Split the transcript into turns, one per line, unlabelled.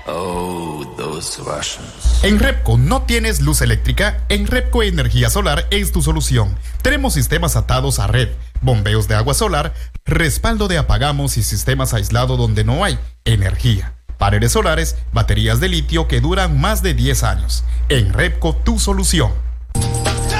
Oh, those Russians.
En Repco no tienes luz eléctrica. En Repco Energía Solar es tu solución. Tenemos sistemas atados a red, bombeos de agua solar, respaldo de apagamos y sistemas aislados donde no hay energía. Paneles solares, baterías de litio que duran más de 10 años. En Repco, tu solución.